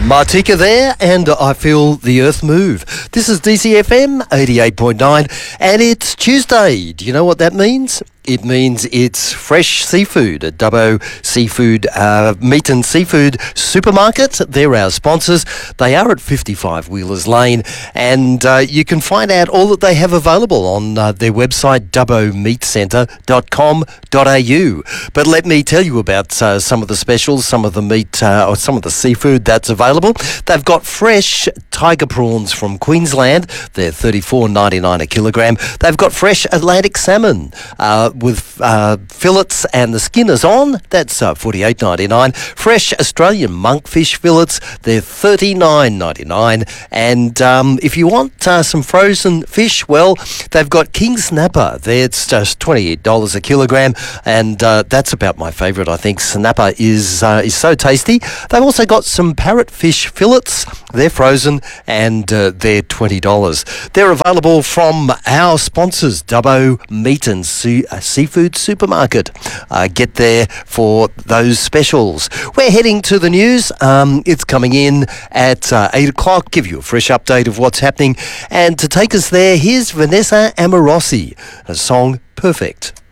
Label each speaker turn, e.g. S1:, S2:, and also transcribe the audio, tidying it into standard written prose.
S1: Martika there, and I feel the earth move. This is DCFM 88.9, and it's Tuesday. Do you know what that means? It means it's fresh seafood at Dubbo Seafood Meat and Seafood Supermarket. They're our sponsors. They are at 55 Wheelers Lane, and you can find out all that they have available on their website, dubbomeatcentre.com.au. But let me tell you about some of the specials, some of the meat, or some of the seafood that's available. They've got fresh tiger prawns from Queensland. They're $34.99 a kilogram. They've got fresh Atlantic salmon with fillets and the skin is on. That's $48.99. Fresh Australian monkfish fillets, they're $39.99. And if you want some frozen fish, well, they've got king snapper. It's just $28 a kilogram, and that's about my favourite. I think snapper is so tasty. They've also got some parrotfish fillets. They're frozen, and they're $20. They're available from our sponsors, Dubbo Meat and Seafood Supermarket. Get there for those specials. We're heading to the news. It's coming in at 8 o'clock. Give you a fresh update of what's happening. And to take us there, here's Vanessa Amorosi, a song Perfect.